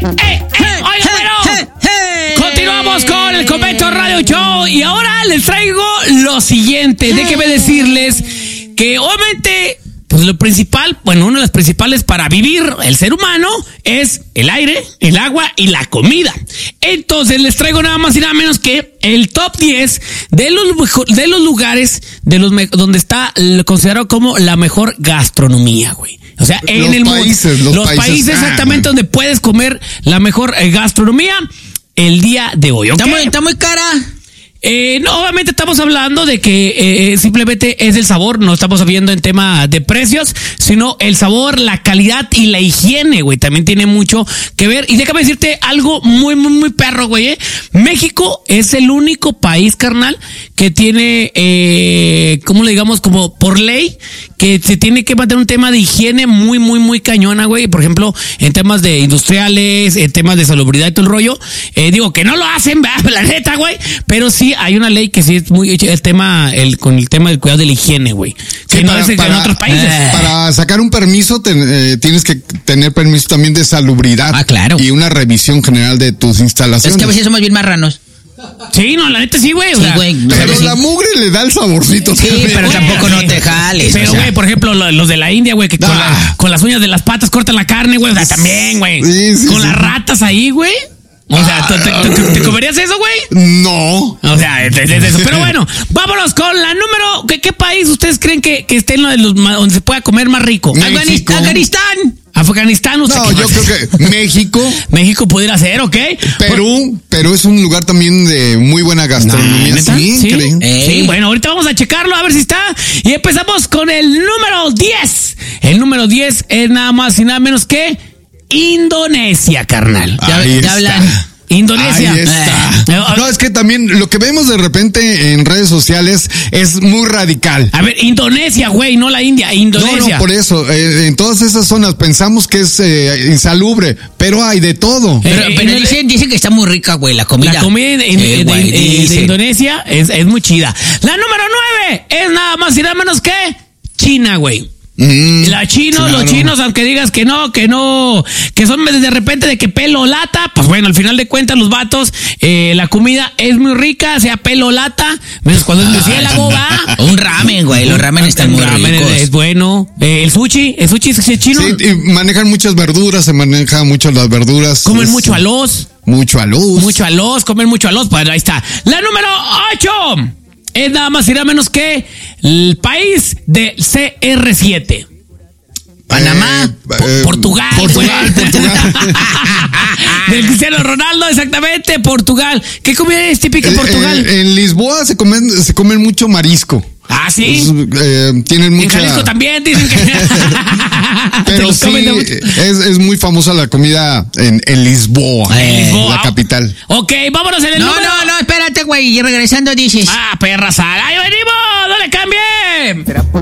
Oiga, bueno. Continuamos con el Convento Radio Show y ahora les traigo lo siguiente. Déjenme decirles que obviamente, pues lo principal, bueno, una de las principales para vivir el ser humano es el aire, el agua y la comida. Entonces les traigo nada más y nada menos que el top 10 de los lugares donde está considerado como la mejor gastronomía, güey. O sea, en el mundo. Los países exactamente donde puedes comer la mejor gastronomía el día de hoy. ¿Okay? Está muy cara. No, obviamente estamos hablando de que simplemente es el sabor, no estamos viendo en tema de precios, sino el sabor, la calidad y la higiene, güey, también tiene mucho que ver. Y déjame decirte algo muy, muy, muy perro, güey. México es el único país, carnal, que tiene, ¿cómo le digamos? Como por ley, que se tiene que mantener un tema de higiene muy, muy, muy cañona, güey. Por ejemplo, en temas de industriales, en temas de salubridad y todo el rollo. Digo que no lo hacen, ¿verdad? La neta, güey, pero sí hay una ley que sí es muy con el tema del cuidado de la higiene, güey. Que sí, no es en otros países. Para sacar un permiso tienes que tener permiso también de salubridad. Ah, claro. Y una revisión general de tus instalaciones. Es que a veces somos bien marranos. Sí, no, la neta sí, güey. Sí, güey. Pero la mugre le da el saborcito. Sí, también, pero güey. tampoco no te jales. Pero, güey, por ejemplo, los de la India, güey, que con las uñas de las patas cortan la carne, güey. O sea, también, güey. Sí, con las ratas ahí, güey. O sea, ¿te comerías eso, güey? No. O sea, es eso. Pero bueno, vámonos con la número. ¿Qué país ustedes creen que esté en donde se pueda comer más rico? Afganistán. No, yo creo que México. México pudiera ser, ¿ok? Perú es un lugar también de muy buena gastronomía. ¿Neta? Sí, sí, bueno, ahorita vamos a checarlo a ver si está. Y empezamos con el número 10. El número 10 es nada más y nada menos que Indonesia, carnal. Ya hablan. Indonesia. Ahí está. No, es que también lo que vemos de repente en redes sociales es muy radical. A ver, Indonesia, güey, no la India, Indonesia. No, por eso, en todas esas zonas pensamos que es insalubre, pero hay de todo. Pero dicen que está muy rica, güey, la comida. La comida de Indonesia es muy chida. La número 9 es nada más y nada menos que China, güey. Los chinos, aunque digas que no, que son de repente de que pelo lata, pues bueno, al final de cuentas los vatos, la comida es muy rica, sea pelo lata, menos cuando es murciélago, va. Un ramen, güey, los ramen están muy ricos. Es bueno. El sushi es chino. Sí, y manejan muchas verduras, se manejan mucho las verduras. Comen mucho arroz. Mucho arroz, comen mucho arroz, pues ahí está. La número 8. Es nada más y nada menos que el país de CR7. Panamá, Portugal. Del Cristiano Ronaldo, exactamente, Portugal. ¿Qué comida es típica de Portugal? En Lisboa se comen mucho marisco. Ah, sí. Tienen mucha. En Jalisco también dicen que. Pero sí, es muy famosa la comida en Lisboa, la capital. Ok, vámonos en el número. No, espérate, güey. Y regresando dices. Ah, perra sal. ¡Ahí venimos! ¡No le cambien!